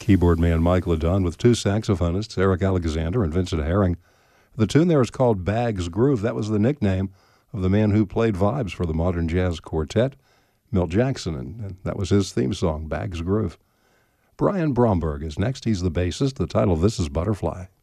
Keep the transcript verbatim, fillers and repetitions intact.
keyboard man Mike LeDon with two saxophonists, Eric Alexander and Vincent Herring. The tune there is called Bag's Groove. That was the nickname of the man who played vibes for the Modern Jazz Quartet, Milt Jackson, and, and that was his theme song, Bag's Groove. Brian Bromberg is next. He's the bassist. The title of this is Butterfly.